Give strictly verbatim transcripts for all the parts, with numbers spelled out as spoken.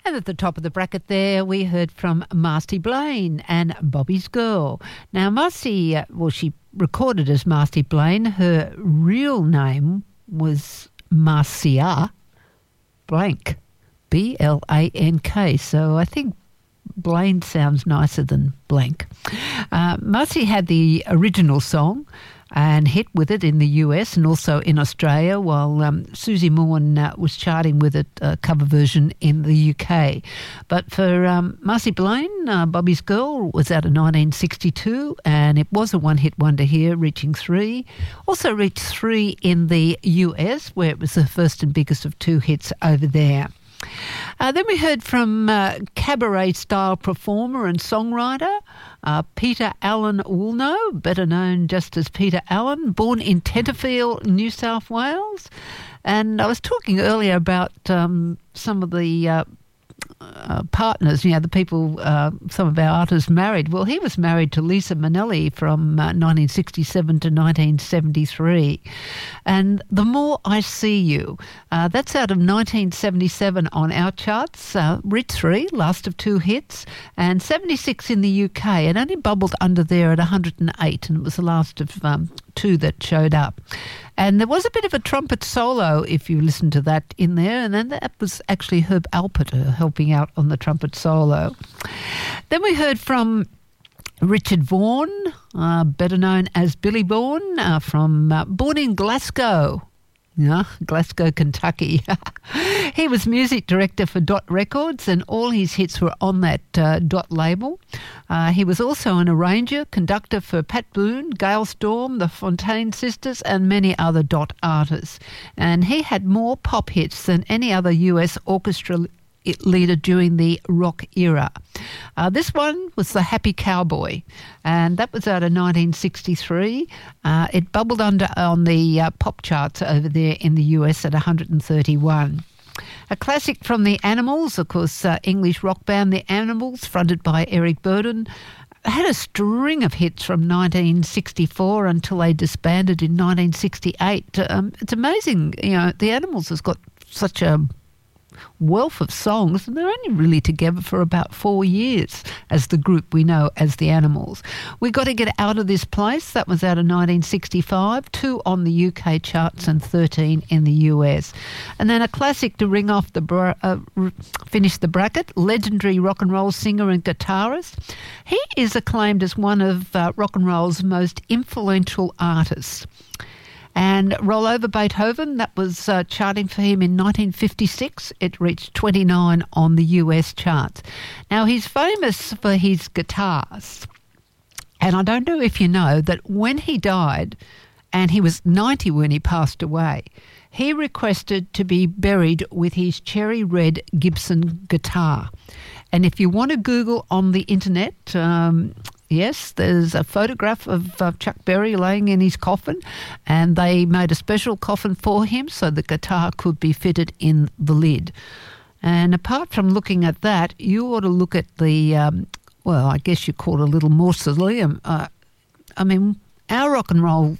And at the top of the bracket there, we heard from Marcy Blaine and Bobby's Girl. Now, Marcy, uh, well, she recorded as Marcy Blaine. Her real name was Marcia Blank, B L A N K. So I think Blaine sounds nicer than Blank. Uh, Marcy had the original song and hit with it in the U S and also in Australia, while um, Susie Morn uh, was charting with it, a cover version in the U K. But for um, Marcy Blaine, uh, Bobby's Girl was out of nineteen sixty-two, and it was a one-hit wonder here, reaching three. Also reached three in the U S, where it was the first and biggest of two hits over there. Uh, then we heard from uh, cabaret-style performer and songwriter uh, Peter Allen Woolnough, better known just as Peter Allen, born in Tenterfield, New South Wales. And I was talking earlier about um, some of the uh, uh, partners, you know, the people, uh, some of our artists married. Well, he was married to Lisa Minnelli from uh, nineteen sixty-seven to nineteen seventy-three. And The More I See You, uh, that's out of nineteen seventy-seven on our charts, uh, reached three, last of two hits, and seventy-six in the U K. It only bubbled under there at one hundred eight, and it was the last of um, two that showed up. And there was a bit of a trumpet solo, if you listen to that, in there, and then that was actually Herb Alpert uh, helping out on the trumpet solo. Then we heard from Richard Vaughan, uh, better known as Billy Vaughan, uh, from uh, born in Glasgow. Yeah, Glasgow, Kentucky. He was music director for Dot Records, and all his hits were on that uh, Dot label. Uh, he was also an arranger, conductor for Pat Boone, Gail Storm, the Fontaine Sisters, and many other Dot artists. And he had more pop hits than any other U S orchestra leader during the rock era. Uh, this one was The Happy Cowboy, and that was out of nineteen sixty-three. Uh, it bubbled under on the uh, pop charts over there in the U S at one hundred thirty-one. A classic from the Animals, of course, uh, English rock band The Animals, fronted by Eric Burdon, had a string of hits from nineteen sixty-four until they disbanded in nineteen sixty-eight. Um, it's amazing, you know, The Animals has got such a wealth of songs, and they're only really together for about four years as the group we know as The Animals. We Got to Get Out of This Place, that was out of nineteen sixty-five, two on the U K charts and thirteen in the U S. And then a classic to ring off the bra- uh, r- finish the bracket, legendary rock and roll singer and guitarist. He is acclaimed as one of uh, rock and roll's most influential artists. And Roll Over Beethoven, that was uh, charting for him in nineteen fifty-six. It reached twenty-nine on the U S charts. Now, he's famous for his guitars. And I don't know if you know that when he died, and he was ninety when he passed away, he requested to be buried with his cherry red Gibson guitar. And if you want to Google on the internet, um, yes, there's a photograph of uh, Chuck Berry laying in his coffin, and they made a special coffin for him so the guitar could be fitted in the lid. And apart from looking at that, you ought to look at the, um, well, I guess you call it a little mausoleum. Uh, I mean, our rock and roll,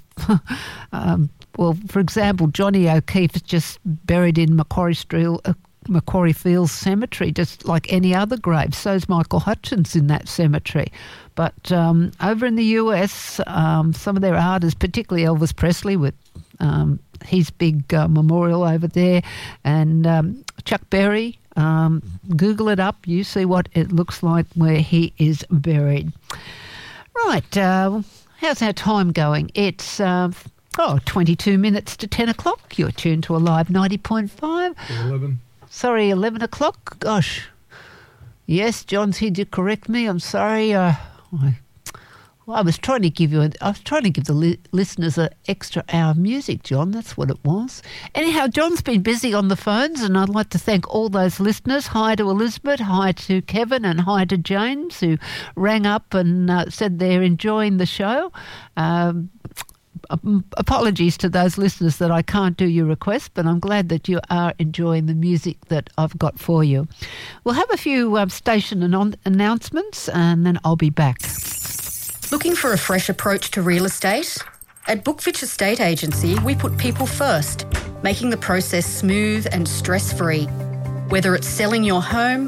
um, well, for example, Johnny O'Keefe is just buried in Macquarie Street, uh, Macquarie Fields Cemetery, just like any other grave. So is Michael Hutchins in that cemetery. But um, over in the U S, um, some of their artists, particularly Elvis Presley with um, his big uh, memorial over there, and um, Chuck Berry, um, Google it up, you see what it looks like where he is buried. Right, uh, how's our time going? It's... Uh, Oh, twenty-two minutes to ten o'clock. You're tuned to Alive ninety point five. eleven. Sorry, eleven o'clock. Gosh. Yes, John's here to correct me. I'm sorry. Uh, I, well, I was trying to give you. A, I was trying to give the li- listeners an extra hour of music, John. That's what it was. Anyhow, John's been busy on the phones, and I'd like to thank all those listeners. Hi to Elizabeth, hi to Kevin, and hi to James, who rang up and uh, said they're enjoying the show. Um, Apologies to those listeners that I can't do your request, but I'm glad that you are enjoying the music that I've got for you. We'll have a few um, station anon- announcements and then I'll be back. Looking for a fresh approach to real estate? At Bookfitch Estate Agency, we put people first, making the process smooth and stress-free. Whether it's selling your home,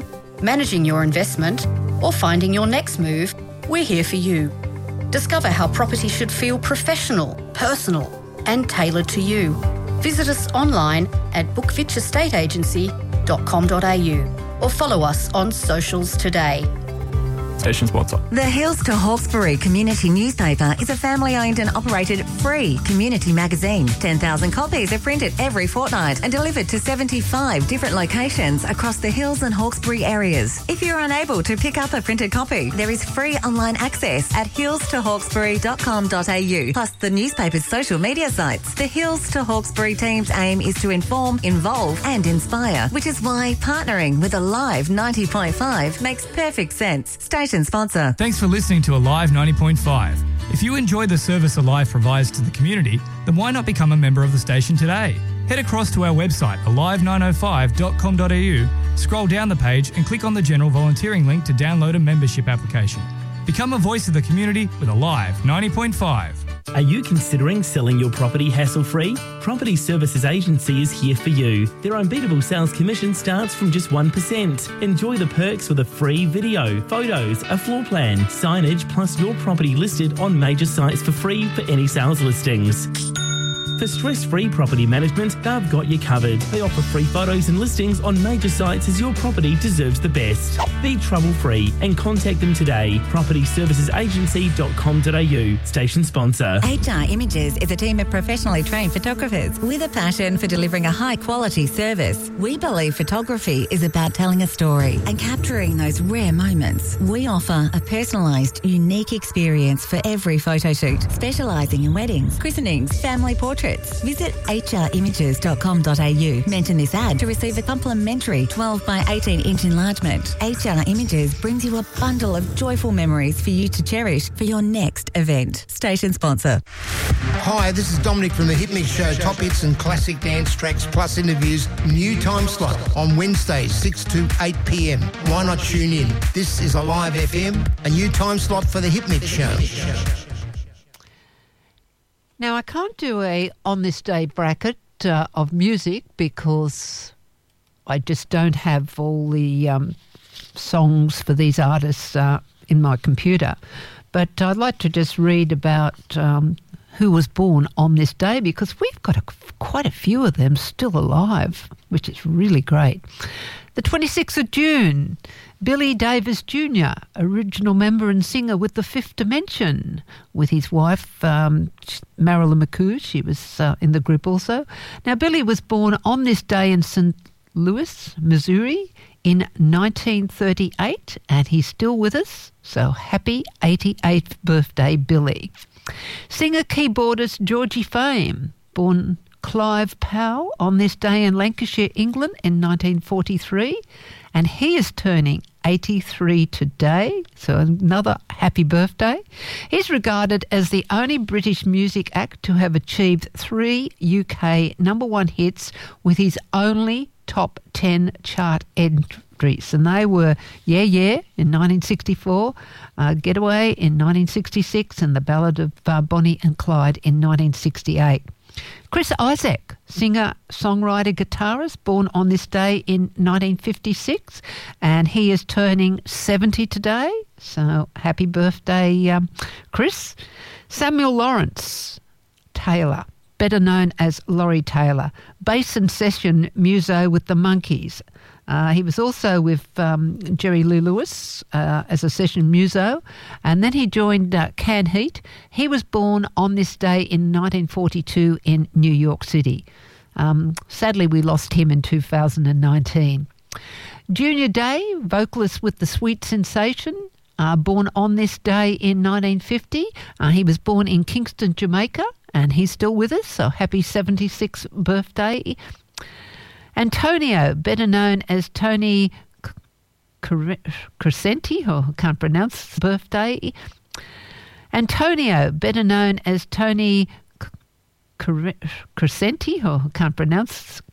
managing your investment, or finding your next move, we're here for you. Discover how property should feel professional, personal, and tailored to you. Visit us online at bookfitch estate agency dot com dot a u or follow us on socials today. Station sponsor. The Hills to Hawkesbury Community Newspaper is a family-owned and operated free community magazine. ten thousand copies are printed every fortnight and delivered to seventy-five different locations across the Hills and Hawkesbury areas. If you're unable to pick up a printed copy, there is free online access at hills to hawkesbury dot com dot a u, plus the newspaper's social media sites. The Hills to Hawkesbury team's aim is to inform, involve and inspire, which is why partnering with Alive ninety point five makes perfect sense. Station sponsor. Thanks for listening to Alive ninety point five. If you enjoy the service Alive provides to the community, then why not become a member of the station today? Head across to our website, alive nine oh five dot com dot a u, scroll down the page and click on the general volunteering link to download a membership application. Become a voice of the community with Alive ninety point five. Are you considering selling your property hassle-free? Property Services Agency is here for you. Their unbeatable sales commission starts from just one percent. Enjoy the perks with a free video, photos, a floor plan, signage, plus your property listed on major sites for free for any sales listings. For stress-free property management, they've got you covered. They offer free photos and listings on major sites as your property deserves the best. Be trouble-free and contact them today. property services agency dot com dot a u. Station sponsor. H R Images is a team of professionally trained photographers with a passion for delivering a high-quality service. We believe photography is about telling a story and capturing those rare moments. We offer a personalised, unique experience for every photo shoot, specialising in weddings, christenings, family portraits. Visit h r images dot com dot a u. Mention this ad to receive a complimentary twelve by eighteen inch enlargement. H R Images brings you a bundle of joyful memories for you to cherish for your next event. Station sponsor. Hi, this is Dominic from the Hit Mix Show. Top hits and classic dance tracks plus interviews. New time slot on Wednesdays, six to eight p m. Why not tune in? This is Alive F M, a new time slot for the Hit Mix Show. Now, I can't do a on this day bracket uh, of music because I just don't have all the um, songs for these artists uh, in my computer. But I'd like to just read about um, who was born on this day because we've got a, quite a few of them still alive, which is really great. The twenty-sixth of June, Billy Davis Junior, original member and singer with The Fifth Dimension, with his wife, um, Marilyn McCoo. She was uh, in the group also. Now, Billy was born on this day in Saint Louis, Missouri, in nineteen thirty-eight, and he's still with us. So happy eighty-eighth birthday, Billy. Singer-keyboardist Georgie Fame, born Clive Powell on this day in Lancashire, England in nineteen forty-three, and he is turning eighty-three today, so another happy birthday. He's regarded as the only British music act to have achieved three U K number one hits with his only top ten chart entries, and they were Yeah Yeah in nineteen sixty-four, uh, Getaway in nineteen sixty-six, and The Ballad of uh, Bonnie and Clyde in nineteen sixty-eight. Chris Isaak, singer, songwriter, guitarist, born on this day in nineteen fifty-six, and he is turning seventy today. So happy birthday, um, Chris. Samuel Lawrence Taylor, better known as Laurie Taylor, bass and session muso with the Monkees. Uh, he was also with um, Jerry Lee Lewis uh, as a session muso, and then he joined uh, Can Heat. He was born on this day in nineteen forty-two in New York City. Um, sadly, we lost him in two thousand nineteen. Junior Day, vocalist with The Sweet Sensation, uh, born on this day in nineteen fifty. Uh, he was born in Kingston, Jamaica, and he's still with us, so happy seventy-sixth birthday. Antonio, better known as Tony Crescenti, or I can't pronounce his birthday. Antonio, better known as Tony Crescenti, or I can't pronounce